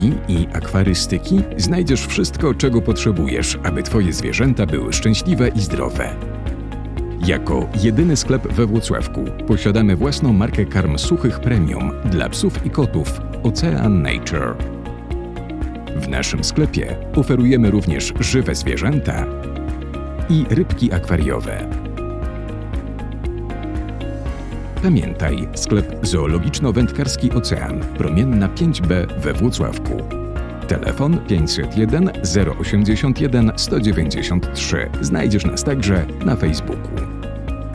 i akwarystyki znajdziesz wszystko, czego potrzebujesz, aby Twoje zwierzęta były szczęśliwe i zdrowe. Jako jedyny sklep we Włocławku posiadamy własną markę karm suchych premium dla psów i kotów Ocean Nature. W naszym sklepie oferujemy również żywe zwierzęta i rybki akwariowe. Pamiętaj, sklep zoologiczno-wędkarski Ocean, Promienna 5B we Włocławku. Telefon 501 081 193. Znajdziesz nas także na Facebooku.